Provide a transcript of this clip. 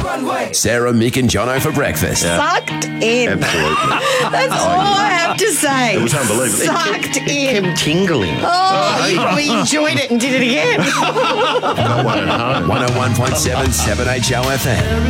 Sarah, Mick and Jono for breakfast. Sucked in. Absolutely. That's all I have to say. It was unbelievable. Sucked in. Kept tingling. Oh, you probably enjoyed it and did it again. Got one at home. 101.7 7HO FM.